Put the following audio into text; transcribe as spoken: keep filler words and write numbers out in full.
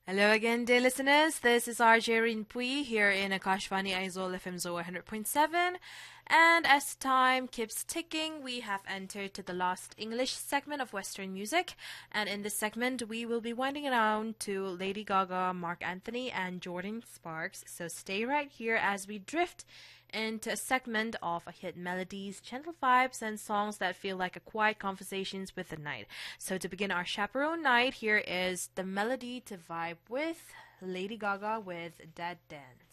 Hello again, dear listeners. This is R J Rinpui here in Akashvani Aizol F M Zoa one hundred point seven. And as time keeps ticking, we have entered to the last English segment of Western music. And in this segment, we will be winding around to Lady Gaga, Mark Anthony, and Jordan Sparks. So stay right here as we drift into a segment of hit melodies, gentle vibes, and songs that feel like a quiet conversations with the night. So to begin our chaperone night, here is the melody to vibe with Lady Gaga with Dead Dan.